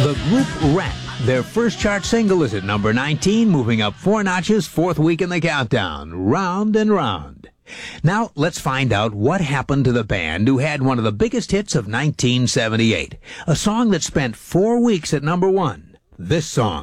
The group Rent. Their first chart single is at number 19, moving up 4 notches, 4th week in the countdown. Round and Round. Now, let's find out what happened to the band who had one of the biggest hits of 1978. A song that spent 4 weeks at number 1. This song.